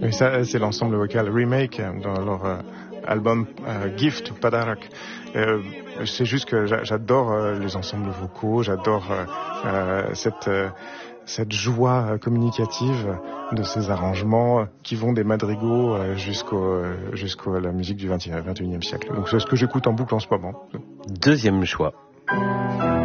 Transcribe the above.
Oui, ça, c'est l'ensemble vocal Remake dans leur album Gift ou Padarak. C'est juste que j'adore les ensembles vocaux, j'adore cette joie communicative de ces arrangements qui vont des madrigaux jusqu'à la musique du 21e siècle. Donc c'est ce que j'écoute en boucle en ce moment. Deuxième choix.